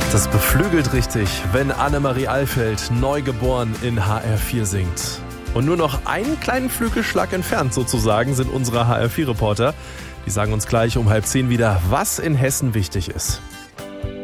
Das beflügelt richtig, wenn Annemarie Alfeld, neugeboren, in HR4 singt. Und nur noch einen kleinen Flügelschlag entfernt sozusagen sind unsere HR4-Reporter. Die sagen uns gleich um 9:30 wieder, was in Hessen wichtig ist.